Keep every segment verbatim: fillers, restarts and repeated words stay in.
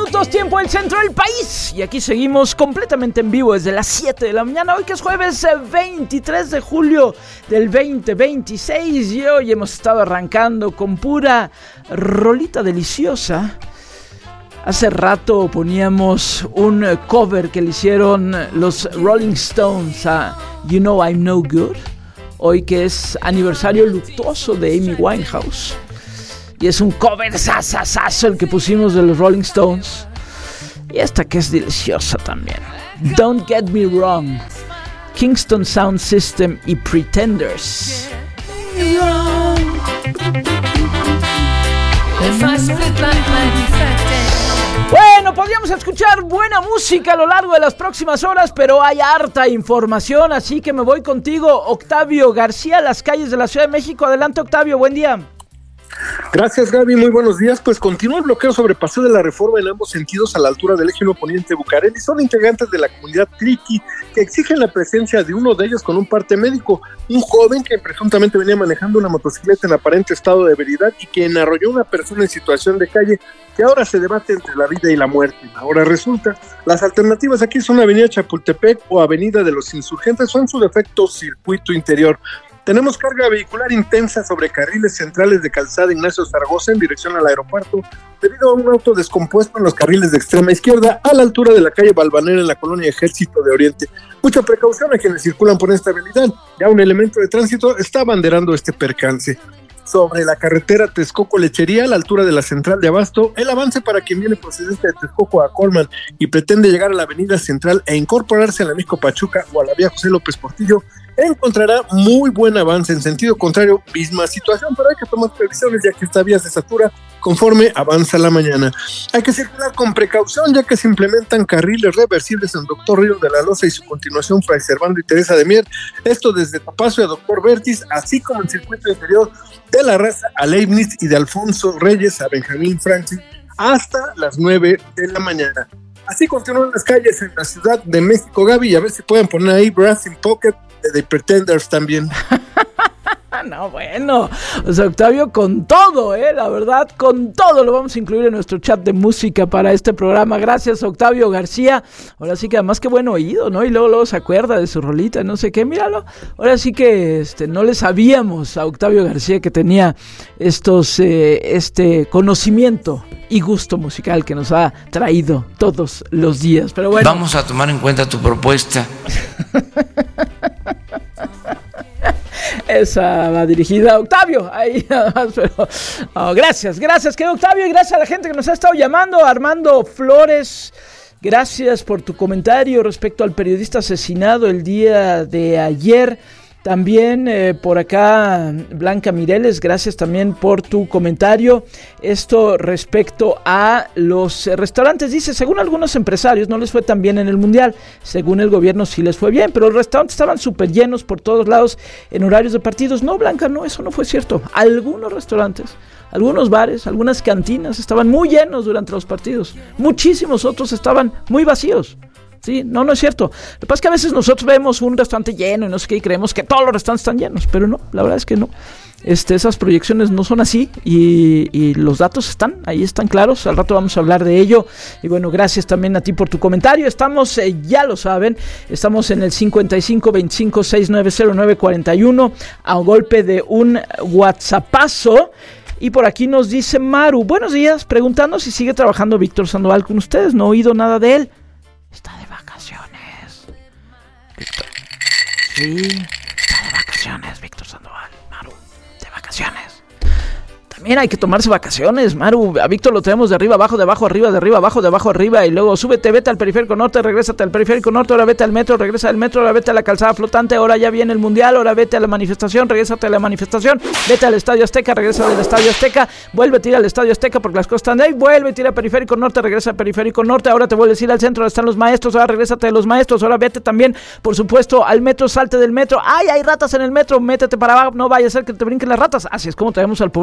minutos, tiempo del centro del país. Y aquí seguimos completamente en vivo desde las siete de la mañana. Hoy que es jueves veintitrés de julio del veinte veintiséis. Y hoy hemos estado arrancando con pura rolita deliciosa. Hace rato poníamos un cover que le hicieron los Rolling Stones a You Know I'm No Good. Hoy que es aniversario luctuoso de Amy Winehouse. Y es un cover sasasazo el que pusimos de los Rolling Stones. Y esta que es deliciosa también. Don't Get Me Wrong. Kingston Sound System y Pretenders. Bueno, podríamos escuchar buena música a lo largo de las próximas horas, pero hay harta información, así que me voy contigo, Octavio García, las calles de la Ciudad de México. Adelante, Octavio, buen día. Gracias, Gaby, muy buenos días. Pues continúa el bloqueo sobre Paseo de la Reforma en ambos sentidos a la altura del eje uno Poniente Bucareli. Son integrantes de la comunidad Triqui que exigen la presencia de uno de ellos con un parte médico, un joven que presuntamente venía manejando una motocicleta en aparente estado de ebriedad y que arrolló a una persona en situación de calle, que ahora se debate entre la vida y la muerte. Ahora resulta, las alternativas aquí son Avenida Chapultepec o Avenida de los Insurgentes, o en su defecto Circuito Interior. Tenemos carga vehicular intensa sobre carriles centrales de Calzada Ignacio Zaragoza en dirección al aeropuerto, debido a un auto descompuesto en los carriles de extrema izquierda a la altura de la calle Balvanera en la colonia Ejército de Oriente. Mucha precaución a quienes circulan por esta avenida, ya un elemento de tránsito está abanderando este percance. Sobre la carretera Texcoco-Lechería, a la altura de la central de Abasto, el avance para quien viene procedente de Texcoco a Colman y pretende llegar a la avenida central e incorporarse a la Misco Pachuca o a la vía José López Portillo, encontrará muy buen avance. En sentido contrario, misma situación, pero hay que tomar previsiones ya que esta vía se satura conforme avanza la mañana. Hay que circular con precaución ya que se implementan carriles reversibles en Doctor Río de la Loza y su continuación Fray Servando y Teresa de Mier, esto desde Topacio a Doctor Vértiz, así como el circuito interior de La Raza a Leibniz y de Alfonso Reyes a Benjamín Franklin hasta las nueve de la mañana. Así continúan las calles en la Ciudad de México, Gaby, y a ver si pueden poner ahí Brass in Pocket de The Pretenders también. No, bueno, o sea, Octavio con todo, eh, la verdad, con todo lo vamos a incluir en nuestro chat de música para este programa. Gracias, Octavio García. Ahora sí que además qué buen oído, ¿no? Y luego, luego se acuerda de su rolita, no sé qué, míralo. Ahora sí que este, no le sabíamos a Octavio García que tenía estos, eh, este conocimiento y gusto musical que nos ha traído todos los días. Pero bueno, vamos a tomar en cuenta tu propuesta. Esa va dirigida a Octavio, ahí nada más, pero oh, gracias, gracias querido Octavio, y gracias a la gente que nos ha estado llamando. Armando Flores, gracias por tu comentario respecto al periodista asesinado el día de ayer. También eh, por acá Blanca Mireles, gracias también por tu comentario. Esto respecto a los eh, restaurantes, dice, según algunos empresarios no les fue tan bien en el Mundial, según el gobierno sí les fue bien, pero los restaurantes estaban súper llenos por todos lados en horarios de partidos. No, Blanca, no, eso no fue cierto. Algunos restaurantes, algunos bares, algunas cantinas estaban muy llenos durante los partidos, muchísimos otros estaban muy vacíos. Sí, no, no es cierto. Lo que pasa es que a veces nosotros vemos un restaurante lleno y no sé qué y creemos que todos los restaurantes están llenos, pero no, la verdad es que no. Este, esas proyecciones no son así y, y los datos están, ahí están claros. Al rato vamos a hablar de ello. Y bueno, gracias también a ti por tu comentario. Estamos, eh, ya lo saben, estamos en el cincuenta y cinco veinticinco sesenta y nueve cero nueve cuarenta y uno a golpe de un WhatsAppazo. Y por aquí nos dice Maru, buenos días, preguntando si sigue trabajando Víctor Sandoval con ustedes. No he oído nada de él. Está de vacaciones. Víctor. Sí, está de vacaciones, Víctor Sandoval. Maru, de vacaciones. También hay que tomarse vacaciones, Maru. A Víctor lo tenemos de arriba abajo, de abajo arriba, de arriba abajo, de abajo arriba. Y luego súbete, vete al periférico norte, regrésate al periférico norte, ahora vete al metro, regresa al metro, ahora vete a la calzada flotante, ahora ya viene el mundial, ahora vete a la manifestación, regrésate a la manifestación, vete al Estadio Azteca, regresa del Estadio Azteca, vuelve a ir al Estadio Azteca porque las cosas están de ahí, vuelve a ir al periférico norte, regresa al periférico norte, ahora te vuelves a ir al centro donde están los maestros, ahora regrésate de los maestros, ahora vete también, por supuesto, al metro, salte del metro. ¡Ay, hay ratas en el metro! Métete para abajo, no vaya a ser que te brinquen las ratas. Así es como traemos al pobre Víctor Sandoval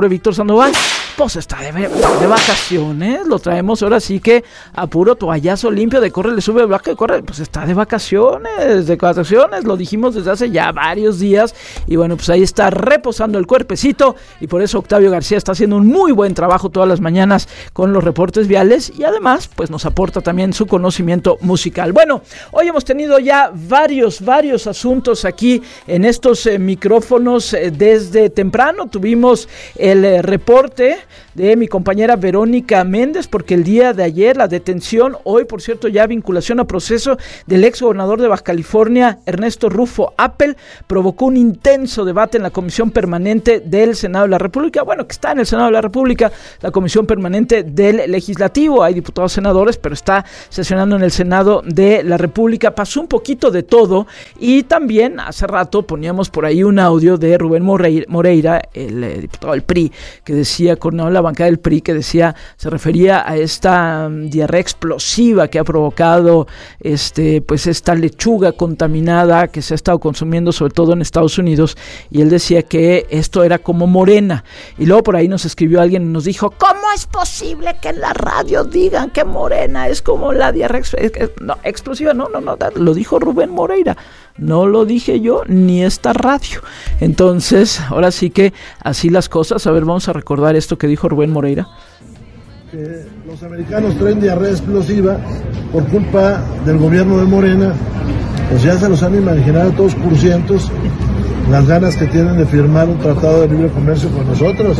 cuando va, pues está de, de vacaciones, lo traemos ahora sí que a puro toallazo limpio de corre, le sube el bajo de corre, pues está de vacaciones, de vacaciones, lo dijimos desde hace ya varios días, y bueno, pues ahí está reposando el cuerpecito, y por eso Octavio García está haciendo un muy buen trabajo todas las mañanas con los reportes viales, y además, pues nos aporta también su conocimiento musical. Bueno, hoy hemos tenido ya varios, varios asuntos aquí en estos eh, micrófonos eh, desde temprano. Tuvimos el eh, reporte de mi compañera Verónica Méndez, porque el día de ayer la detención, hoy por cierto ya vinculación a proceso del ex gobernador de Baja California, Ernesto Rufo Appel, provocó un intenso debate en la Comisión Permanente del Senado de la República, bueno, que está en el Senado de la República, la Comisión Permanente del Legislativo, hay diputados senadores, pero está sesionando en el Senado de la República. Pasó un poquito de todo, y también hace rato poníamos por ahí un audio de Rubén Moreira, el eh, diputado del P R I, que decía, coordinador de la bancada del P R I, que decía, se refería a esta um, diarrea explosiva que ha provocado este, pues esta lechuga contaminada que se ha estado consumiendo sobre todo en Estados Unidos, y él decía que esto era como Morena, y luego por ahí nos escribió alguien y nos dijo, ¿cómo es posible que en la radio digan que Morena es como la diarrea ex- no, explosiva? No, no, no, lo dijo Rubén Moreira, no lo dije yo, ni esta radio. Entonces, ahora sí que así las cosas. A ver, vamos a recordar esto que dijo Rubén Moreira. Que los americanos traen diarrea explosiva por culpa del gobierno de Morena, pues ya se los han imaginado todos cursientos las ganas que tienen de firmar un tratado de libre comercio con nosotros.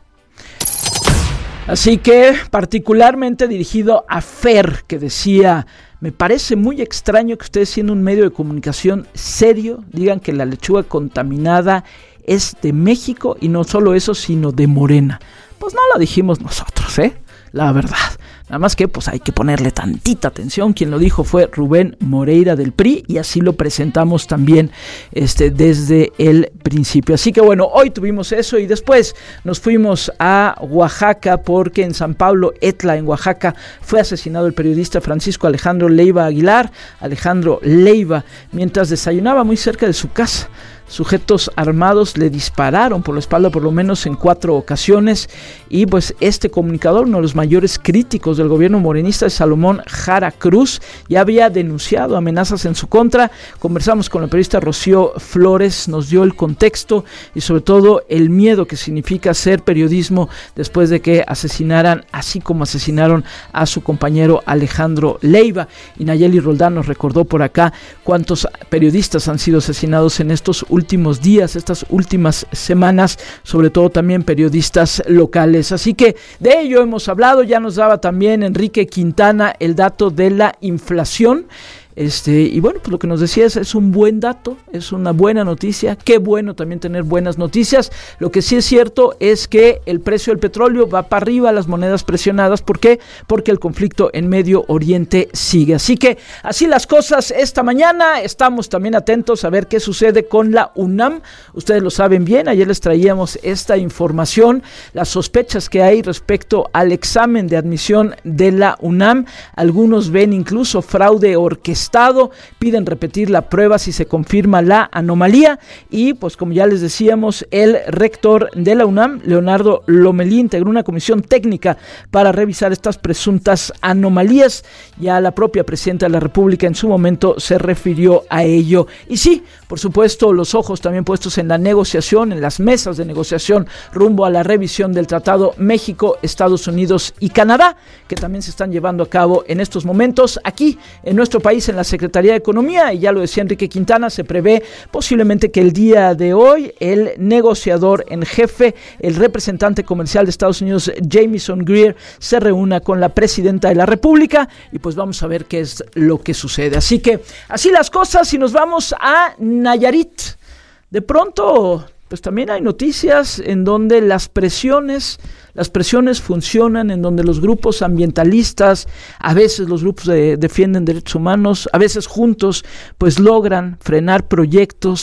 Así que, particularmente dirigido a Fer, que decía, me parece muy extraño que ustedes, siendo un medio de comunicación serio, digan que la lechuga contaminada es de México, y no solo eso, sino de Morena. Pues no lo dijimos nosotros, ¿eh? La verdad. Nada más que pues hay que ponerle tantita atención. Quien lo dijo fue Rubén Moreira del P R I, y así lo presentamos también este, desde el principio. Así que bueno, hoy tuvimos eso, y después nos fuimos a Oaxaca, porque en San Pablo Etla, en Oaxaca, fue asesinado el periodista Francisco Alejandro Leiva Aguilar, Alejandro Leiva, mientras desayunaba muy cerca de su casa. Sujetos armados le dispararon por la espalda por lo menos en cuatro ocasiones, y pues este comunicador, uno de los mayores críticos del gobierno morenista, Salomón Jara Cruz, ya había denunciado amenazas en su contra. Conversamos con la periodista Rocío Flores, nos dio el contexto y sobre todo el miedo que significa hacer periodismo después de que asesinaran, así como asesinaron a su compañero Alejandro Leiva. Y Nayeli Roldán nos recordó por acá cuántos periodistas han sido asesinados en estos últimos días, estas últimas semanas, sobre todo también periodistas locales. Así que de ello hemos hablado. Ya nos daba también Enrique Quintana el dato de la inflación. Este, y bueno, pues lo que nos decía es, es un buen dato, es una buena noticia. Qué bueno también tener buenas noticias. Lo que sí es cierto es que el precio del petróleo va para arriba, las monedas presionadas. ¿Por qué? Porque el conflicto en Medio Oriente sigue. Así que así las cosas esta mañana. Estamos también atentos a ver qué sucede con la UNAM. Ustedes lo saben bien, ayer les traíamos esta información, las sospechas que hay respecto al examen de admisión de la UNAM. Algunos ven incluso fraude orquestado. Estado, piden repetir la prueba si se confirma la anomalía, y pues como ya les decíamos, el rector de la UNAM, Leonardo Lomelí, integró una comisión técnica para revisar estas presuntas anomalías. Ya la propia presidenta de la República en su momento se refirió a ello, y sí, por supuesto, los ojos también puestos en la negociación, en las mesas de negociación rumbo a la revisión del Tratado México, Estados Unidos y Canadá, que también se están llevando a cabo en estos momentos aquí en nuestro país, en la Secretaría de Economía. Y ya lo decía Enrique Quintana, se prevé posiblemente que el día de hoy el negociador en jefe, el representante comercial de Estados Unidos, Jamieson Greer, se reúna con la presidenta de la República, y pues vamos a ver qué es lo que sucede. Así que así las cosas, y nos vamos a Nayarit. De pronto, pues también hay noticias en donde las presiones Las presiones funcionan, en donde los grupos ambientalistas, a veces los grupos de, defienden derechos humanos, a veces juntos, pues logran frenar proyectos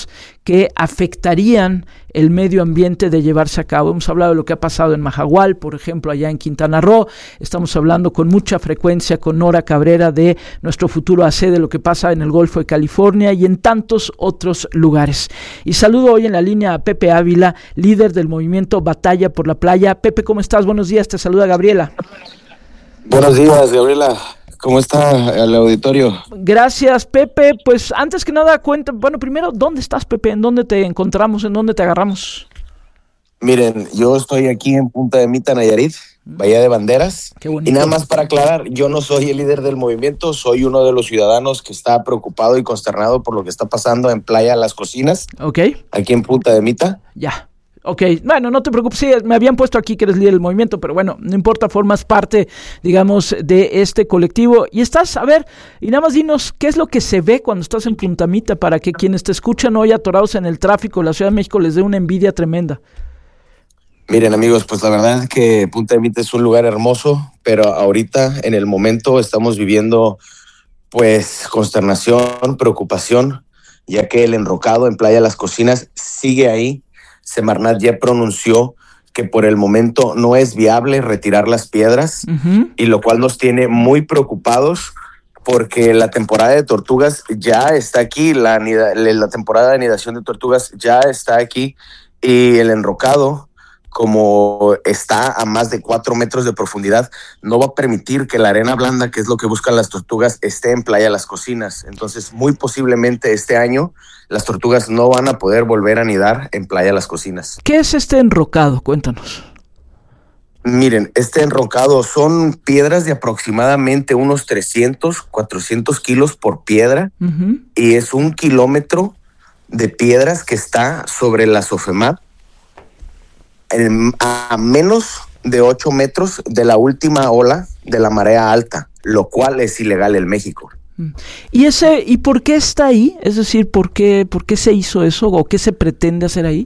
que afectarían el medio ambiente de llevarse a cabo. Hemos hablado de lo que ha pasado en Mahahual, por ejemplo, allá en Quintana Roo. Estamos hablando con mucha frecuencia con Nora Cabrera de Nuestro Futuro A C, de lo que pasa en el Golfo de California y en tantos otros lugares. Y saludo hoy en la línea a Pepe Ávila, líder del movimiento Batalla por la Playa. Pepe, ¿cómo estás? Buenos días, te saluda Gabriela. Buenos días, Gabriela. ¿Cómo está el auditorio? Gracias, Pepe. Pues antes que nada, cuenta, bueno, primero, ¿dónde estás, Pepe? ¿En dónde te encontramos? ¿En dónde te agarramos? Miren, yo estoy aquí en Punta de Mita, Nayarit, Bahía de Banderas. Qué bonito. Y nada más para aclarar, yo no soy el líder del movimiento, soy uno de los ciudadanos que está preocupado y consternado por lo que está pasando en Playa Las Cocinas. Ok. Aquí en Punta de Mita. Ya. Ok, bueno, no te preocupes, sí, me habían puesto aquí que eres líder del movimiento, pero bueno, no importa, formas parte, digamos, de este colectivo. Y estás, a ver, y nada más dinos, ¿qué es lo que se ve cuando estás en Punta Mita para que quienes te escuchan hoy atorados en el tráfico de la Ciudad de México les dé una envidia tremenda? Miren, amigos, pues la verdad es que Punta de Mita es un lugar hermoso, pero ahorita, en el momento, estamos viviendo, pues, consternación, preocupación, ya que el enrocado en Playa Las Cocinas sigue ahí. Semarnat ya pronunció que por el momento no es viable retirar las piedras, uh-huh. y lo cual nos tiene muy preocupados porque la temporada de tortugas ya está aquí, la, la temporada de anidación de tortugas ya está aquí y el enrocado, como está a más de cuatro metros de profundidad, no va a permitir que la arena blanda, que es lo que buscan las tortugas, esté en Playa Las Cocinas. Entonces, muy posiblemente este año las tortugas no van a poder volver a anidar en Playa Las Cocinas. ¿Qué es este enrocado? Cuéntanos. Miren, este enrocado son piedras de aproximadamente unos trescientos, cuatrocientos kilos por piedra, uh-huh. y es un kilómetro de piedras que está sobre la Sofemat, a menos de ocho metros de la última ola de la marea alta, lo cual es ilegal en México. ¿Y ese y por qué está ahí? Es decir, ¿por qué, por qué se hizo eso o qué se pretende hacer ahí?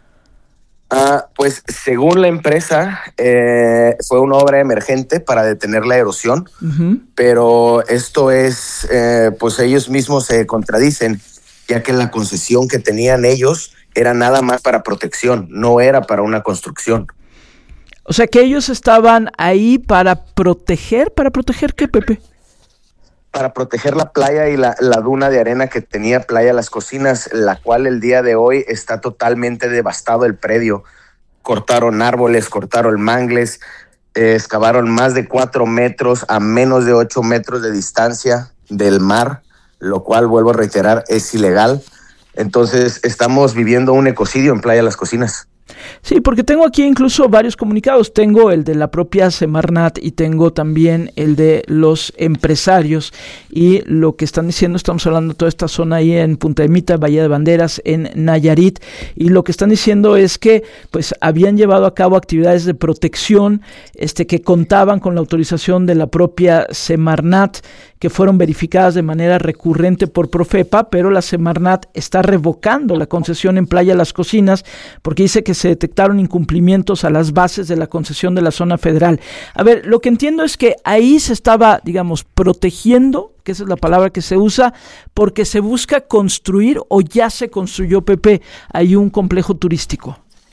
Ah, pues según la empresa, eh, fue una obra emergente para detener la erosión, uh-huh. pero esto es, eh, pues ellos mismos se contradicen, ya que la concesión que tenían ellos era nada más para protección, no era para una construcción. O sea que ellos estaban ahí para proteger, ¿para proteger qué, Pepe? Para proteger la playa y la, la duna de arena que tenía Playa Las Cocinas, la cual el día de hoy está totalmente devastado el predio. Cortaron árboles, cortaron mangles, eh, excavaron más de cuatro metros a menos de ocho metros de distancia del mar, lo cual, vuelvo a reiterar, es ilegal. Entonces, estamos viviendo un ecocidio en Playa Las Cocinas. Sí, porque tengo aquí incluso varios comunicados. Tengo el de la propia Semarnat y tengo también el de los empresarios. Y lo que están diciendo, estamos hablando de toda esta zona ahí en Punta de Mita, Bahía de Banderas, en Nayarit. Y lo que están diciendo es que pues habían llevado a cabo actividades de protección este, que contaban con la autorización de la propia Semarnat, que fueron verificadas de manera recurrente por Profepa, pero la Semarnat está revocando la concesión en Playa Las Cocinas porque dice que se detectaron incumplimientos a las bases de la concesión de la zona federal. A ver, lo que entiendo es que ahí se estaba, digamos, protegiendo, que esa es la palabra que se usa, porque se busca construir o ya se construyó, Pepe, ahí un complejo turístico.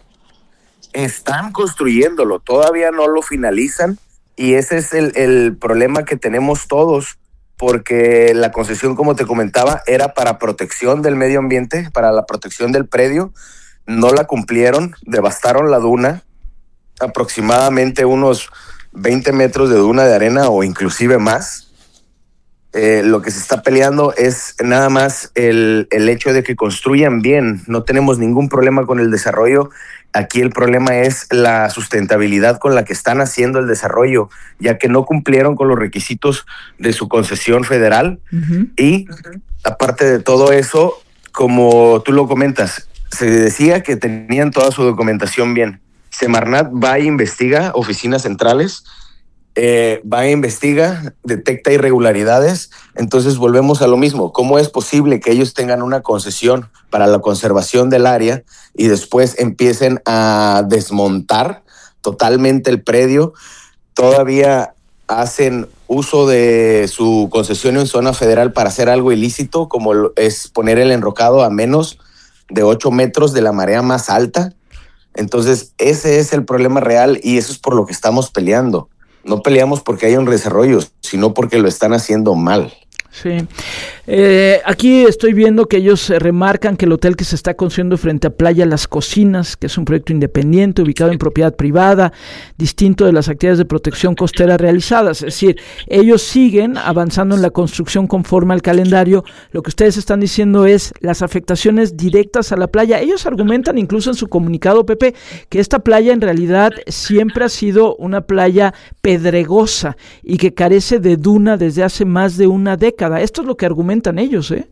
Están construyéndolo, todavía no lo finalizan y ese es el, el problema que tenemos todos, porque la concesión, como te comentaba, era para protección del medio ambiente, para la protección del predio. No la cumplieron, devastaron la duna, aproximadamente unos veinte metros de duna de arena o inclusive más. Eh, lo que se está peleando es nada más el, el hecho de que construyan bien. No tenemos ningún problema con el desarrollo. Aquí el problema es la sustentabilidad con la que están haciendo el desarrollo, ya que no cumplieron con los requisitos de su concesión federal. Uh-huh. Y uh-huh. aparte de todo eso, como tú lo comentas, se decía que tenían toda su documentación bien. Semarnat va e investiga oficinas centrales, eh, va e investiga, detecta irregularidades. Entonces volvemos a lo mismo. ¿Cómo es posible que ellos tengan una concesión para la conservación del área y después empiecen a desmontar totalmente el predio? Todavía hacen uso de su concesión en zona federal para hacer algo ilícito, como es poner el enrocado a menos de ocho metros de la marea más alta. Entonces, ese es el problema real y eso es por lo que estamos peleando. No peleamos porque haya un desarrollo, sino porque lo están haciendo mal. Sí. Eh, aquí estoy viendo que ellos eh, remarcan que el hotel que se está construyendo frente a Playa Las Cocinas, que es un proyecto independiente ubicado en propiedad privada, distinto de las actividades de protección costera realizadas. Es decir, ellos siguen avanzando en la construcción conforme al calendario. Lo que ustedes están diciendo es las afectaciones directas a la playa. Ellos argumentan incluso en su comunicado, Pepe, que esta playa en realidad siempre ha sido una playa pedregosa y que carece de duna desde hace más de una década. Esto es lo que argumentan ellos, ¿eh?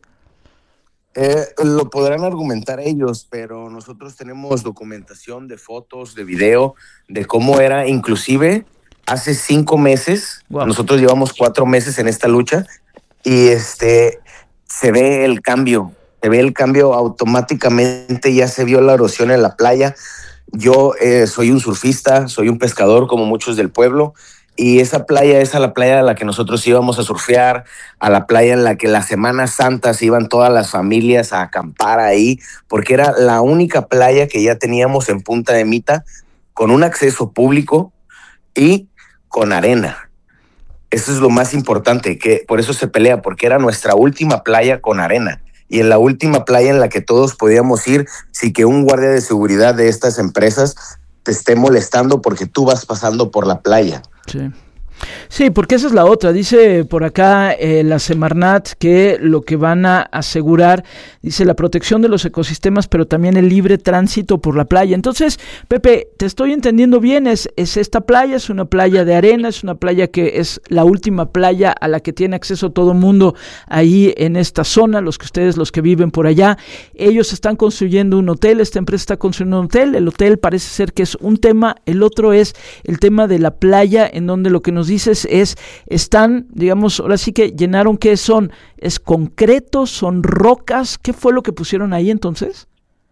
Eh, lo podrán argumentar ellos, pero nosotros tenemos documentación de fotos, de video, de cómo era, inclusive hace cinco meses, wow. Nosotros llevamos cuatro meses en esta lucha y este se ve el cambio, se ve el cambio automáticamente, ya se vio la erosión en la playa. Yo eh, soy un surfista, soy un pescador como muchos del pueblo. Y esa playa es a la playa a la que nosotros íbamos a surfear, a la playa en la que la Semana Santa se iban todas las familias a acampar ahí, porque era la única playa que ya teníamos en Punta de Mita con un acceso público y con arena. Eso es lo más importante, que por eso se pelea, porque era nuestra última playa con arena. Y en la última playa en la que todos podíamos ir sin que un guardia de seguridad de estas empresas te esté molestando porque tú vas pasando por la playa. Sí. Sí, porque esa es la otra. Dice por acá eh, la Semarnat que lo que van a asegurar, dice la protección de los ecosistemas, pero también el libre tránsito por la playa. Entonces, Pepe, te estoy entendiendo bien, es, es esta playa, es una playa de arena, es una playa que es la última playa a la que tiene acceso todo el mundo ahí en esta zona, los que ustedes, los que viven por allá. Ellos están construyendo un hotel, esta empresa está construyendo un hotel, el hotel parece ser que es un tema, el otro es el tema de la playa, en donde lo que nos dices es, están, digamos, ahora sí que llenaron, ¿qué son? ¿Es concreto? ¿Son rocas? ¿Qué fue lo que pusieron ahí entonces?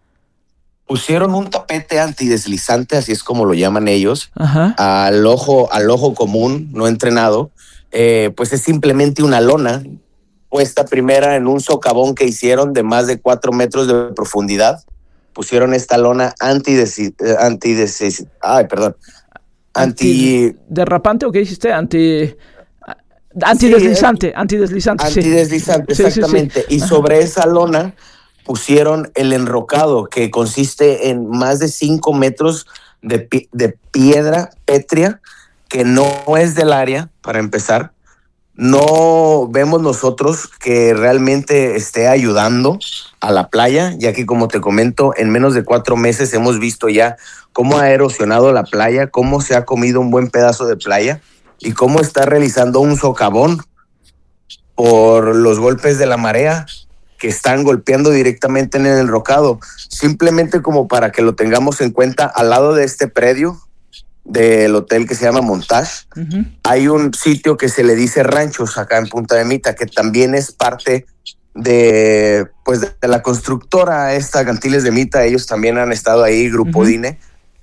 Pusieron un tapete antideslizante, así es como lo llaman ellos. Ajá. al ojo, al ojo común, no entrenado, eh, pues es simplemente una lona puesta primera en un socavón que hicieron de más de cuatro metros de profundidad. Pusieron esta lona antideslizante, antideslizante, ay, perdón, Anti... ¿Derrapante o qué hiciste? Anti... Antideslizante, sí, antideslizante. Antideslizante, sí. exactamente. Sí, sí, sí. Y sobre esa lona pusieron el enrocado, que consiste en más de cinco metros de, pi- de piedra pétrea, que no es del área, para empezar. No vemos nosotros que realmente esté ayudando a la playa, ya que, como te comento, en menos de cuatro meses hemos visto ya cómo ha erosionado la playa, cómo se ha comido un buen pedazo de playa y cómo está realizando un socavón por los golpes de la marea que están golpeando directamente en el enrocado. Simplemente como para que lo tengamos en cuenta, al lado de este predio del hotel que se llama Montage, uh-huh. hay un sitio que se le dice Ranchos acá en Punta de Mita, que también es parte de, pues, de la constructora esta Cantiles de Mita. Ellos también han estado ahí, Grupo uh-huh. Dine,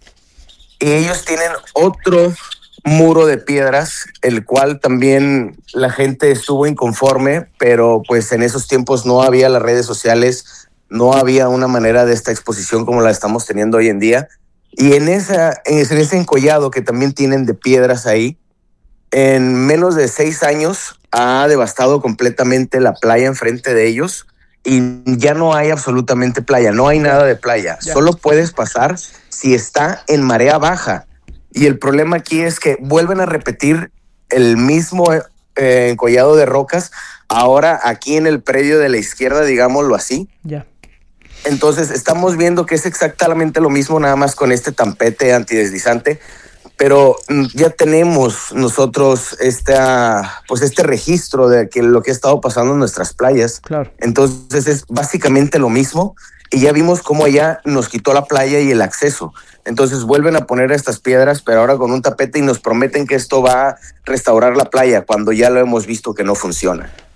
y ellos tienen otro muro de piedras, el cual también la gente estuvo inconforme, pero pues en esos tiempos no había las redes sociales, no había una manera de esta exposición como la estamos teniendo hoy en día. Y en, esa, en ese encollado que también tienen de piedras ahí, en menos de seis años ha devastado completamente la playa enfrente de ellos y ya no hay absolutamente playa, no hay nada de playa. Ya. Solo puedes pasar si está en marea baja. Y el problema aquí es que vuelven a repetir el mismo eh, encollado de rocas, ahora aquí en el predio de la izquierda, digámoslo así. Ya. Entonces estamos viendo que es exactamente lo mismo, nada más con este tapete antideslizante, pero ya tenemos nosotros esta, pues este registro de que lo que ha estado pasando en nuestras playas. Claro. Entonces es básicamente lo mismo y ya vimos cómo ella nos quitó la playa y el acceso. Entonces vuelven a poner estas piedras, pero ahora con un tapete, y nos prometen que esto va a restaurar la playa cuando ya lo hemos visto que no funciona.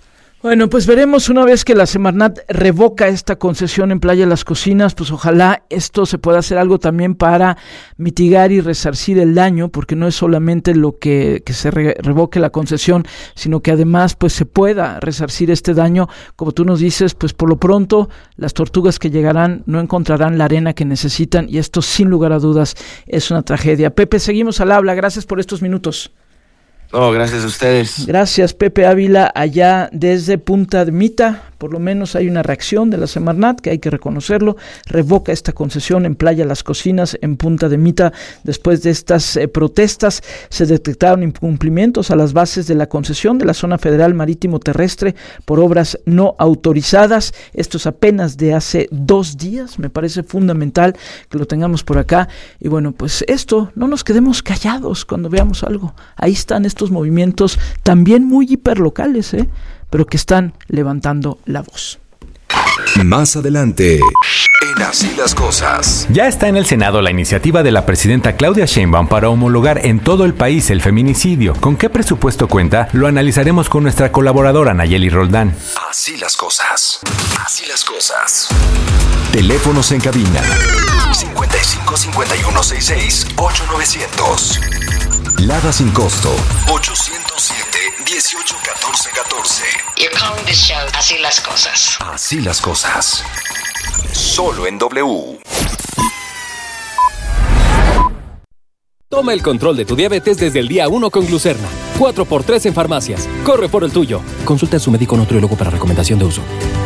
Bueno, pues veremos una vez que la Semarnat revoca esta concesión en Playa Las Cocinas, pues ojalá esto se pueda hacer algo también para mitigar y resarcir el daño, porque no es solamente lo que, que se re, revoque la concesión, sino que además pues se pueda resarcir este daño. Como tú nos dices, pues por lo pronto las tortugas que llegarán no encontrarán la arena que necesitan y esto sin lugar a dudas es una tragedia. Pepe, seguimos al habla, gracias por estos minutos. No, gracias a ustedes. Gracias, Pepe Ávila, allá desde Punta de Mita. Por lo menos hay una reacción de la Semarnat, que hay que reconocerlo, revoca esta concesión en Playa Las Cocinas, en Punta de Mita. Después de estas eh, protestas, se detectaron incumplimientos a las bases de la concesión de la Zona Federal Marítimo Terrestre por obras no autorizadas. Esto es apenas de hace dos días, me parece fundamental que lo tengamos por acá. Y bueno, pues esto, no nos quedemos callados cuando veamos algo. Ahí están estos movimientos también muy hiperlocales, ¿eh? pero que están levantando la voz. Más adelante, en Así las Cosas. Ya está en el Senado la iniciativa de la presidenta Claudia Sheinbaum para homologar en todo el país el feminicidio. ¿Con qué presupuesto cuenta? Lo analizaremos con nuestra colaboradora Nayeli Roldán. Así las cosas. Así las cosas. Teléfonos en cabina. cincuenta y cinco, cincuenta y uno, sesenta y seis, ocho novecientos. Lada sin costo. ochocientos siete, dieciocho, catorce, catorce. You're calling this show Así las Cosas. Así las cosas. Solo en W. Toma el control de tu diabetes desde el día uno con Glucerna. cuatro por tres en farmacias. Corre por el tuyo. Consulta a su médico nutriólogo para recomendación de uso.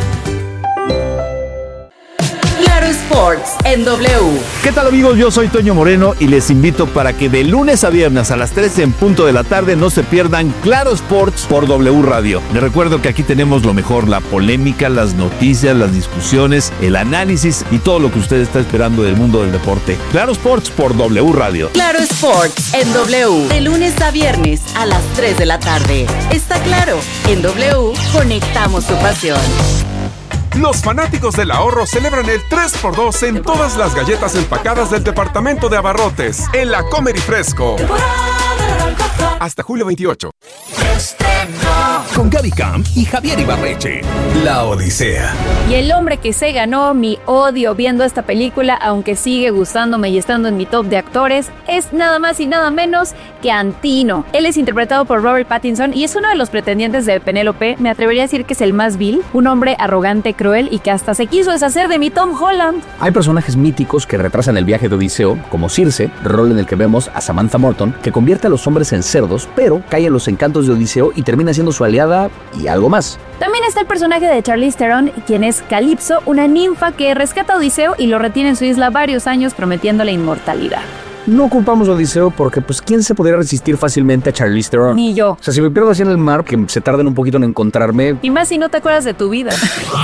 Sports en W. ¿Qué tal, amigos? Yo soy Toño Moreno y les invito para que de lunes a viernes a las trece en punto de la tarde no se pierdan Claro Sports por W Radio. Les recuerdo que aquí tenemos lo mejor, la polémica, las noticias, las discusiones, el análisis y todo lo que usted está esperando del mundo del deporte. Claro Sports por W Radio. Claro Sports en W. De lunes a viernes a las tres de la tarde. Está claro, en W conectamos tu pasión. Los fanáticos del ahorro celebran el tres por dos en todas las galletas empacadas del departamento de abarrotes en la Comer y Fresco. Hasta julio veintiocho. Con Gaby Camp y Javier Ibarreche. La Odisea. Y el hombre que se ganó mi odio viendo esta película, aunque sigue gustándome y estando en mi top de actores, es nada más y nada menos que Antino. Él es interpretado por Robert Pattinson y es uno de los pretendientes de Penélope. Me atrevería a decir que es el más vil, un hombre arrogante, cruel y que hasta se quiso deshacer de mi Tom Holland. Hay personajes míticos que retrasan el viaje de Odiseo, como Circe, rol en el que vemos a Samantha Morton, que convierte a los hombres en cerdos, pero cae en los encantos de Odiseo y termina siendo su aliada y algo más. También está el personaje de Charlize Theron, quien es Calipso, una ninfa que rescata a Odiseo y lo retiene en su isla varios años prometiéndole inmortalidad. No culpamos a Odiseo porque, pues, ¿quién se podría resistir fácilmente a Charlize Theron? Ni yo. O sea, si me pierdo así en el mar, que se tarden un poquito en encontrarme. Y más si no te acuerdas de tu vida.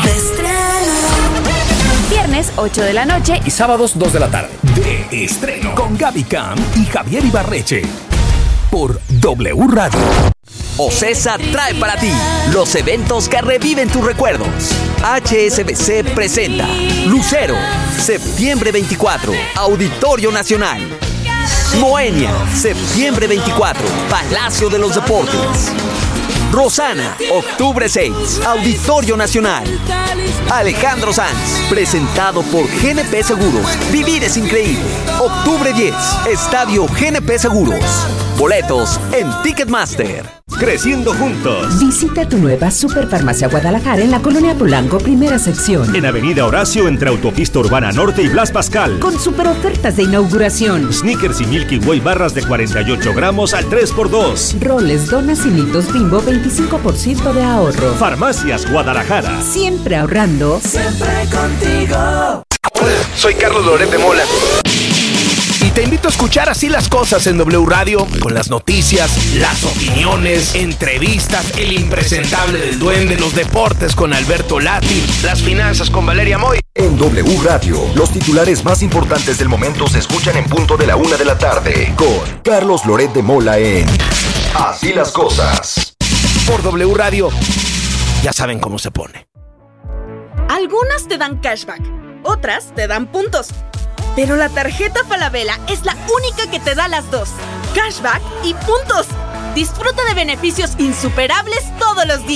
Viernes, ocho de la noche. Y sábados, dos de la tarde. De estreno. Con Gaby Camp y Javier Ibarreche. Por W Radio. Ocesa trae para ti los eventos que reviven tus recuerdos. H S B C presenta Lucero, septiembre veinticuatro, Auditorio Nacional. Moenia, septiembre veinticuatro, Palacio de los Deportes. Rosana, octubre seis, Auditorio Nacional. Alejandro Sanz, presentado por G N P Seguros. Vivir es increíble. Octubre diez, Estadio G N P Seguros. Boletos en Ticketmaster. Creciendo juntos. Visita tu nueva Superfarmacia Guadalajara en la Colonia Polanco, primera sección. En Avenida Horacio, entre Autopista Urbana Norte y Blas Pascal. Con super ofertas de inauguración. Snickers y Milky Way barras de cuarenta y ocho gramos al tres por dos. Roles, donas y mitos Bimbo, veinticinco por ciento de ahorro. Farmacias Guadalajara. Siempre ahorrando. Siempre contigo. Hola, soy Carlos Loret de Mola. Y te invito a escuchar Así las Cosas en W Radio, con las noticias, las opiniones, entrevistas, el impresentable del duende, los deportes con Alberto Lati, las finanzas con Valeria Moy. En W Radio, los titulares más importantes del momento se escuchan en punto de la una de la tarde, con Carlos Loret de Mola en Así las Cosas. Por W Radio, ya saben cómo se pone. Algunas te dan cashback, otras te dan puntos. Pero la tarjeta Falabella es la única que te da las dos, cashback y puntos. Disfruta de beneficios insuperables todos los días.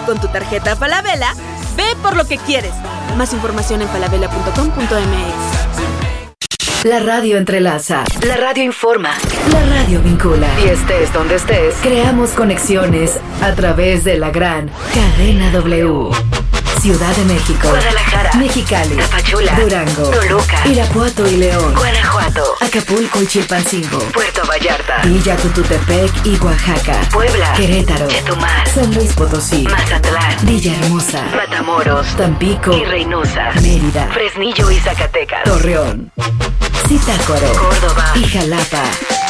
Con tu tarjeta Falabella, ve por lo que quieres. Más información en falabella punto com punto m x. La radio entrelaza, la radio informa, la radio vincula. Y estés donde estés, creamos conexiones a través de la gran cadena W. Ciudad de México, Guadalajara, Mexicali, Tapachula, Durango, Toluca, Irapuato y León, Guanajuato, Acapulco y Chilpancingo, Puerto Vallarta, Villa Tututepec y Oaxaca, Puebla, Querétaro, Chetumal, San Luis Potosí, Mazatlán, Villahermosa, Matamoros, Tampico y Reynosa, Mérida, Fresnillo y Zacatecas, Torreón, Zitácuaro, Córdoba y Jalapa.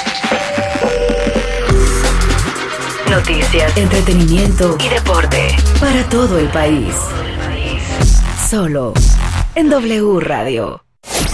Noticias, entretenimiento y deporte para todo el país. Solo en W Radio.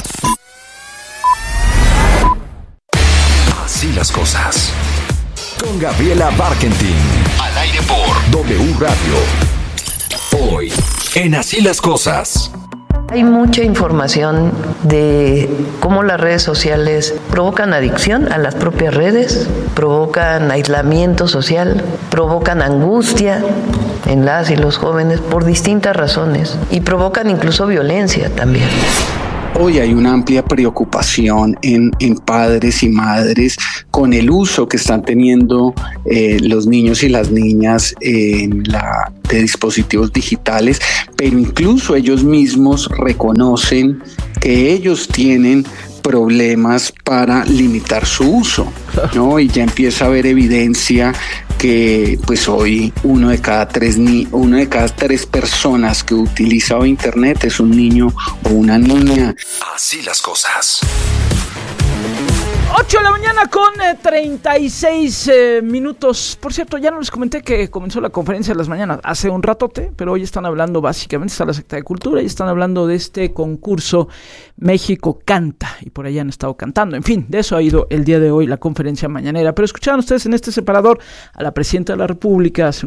Así las cosas. Con Gabriela Barkentin. Al aire por W Radio. Hoy, en Así las cosas. Hay mucha información de cómo las redes sociales provocan adicción a las propias redes, provocan aislamiento social, provocan angustia en las y los jóvenes por distintas razones y provocan incluso violencia también. Hoy hay una amplia preocupación en, en padres y madres con el uso que están teniendo eh, los niños y las niñas en la, de dispositivos digitales, pero incluso ellos mismos reconocen que ellos tienen problemas para limitar su uso, ¿no? Y ya empieza a haber evidencia que pues hoy uno de cada tres ni uno de cada tres personas que utiliza hoy internet es un niño o una niña. Así las cosas. ocho de la mañana con eh, treinta y seis eh, minutos. Por cierto, ya no les comenté que comenzó la conferencia de las mañanas hace un ratote, pero hoy están hablando básicamente, está la Secretaría de Cultura y están hablando de este concurso México Canta, y por allá han estado cantando. En fin, de eso ha ido el día de hoy la conferencia mañanera. Pero escuchaban ustedes en este separador a la Presidenta de la República hace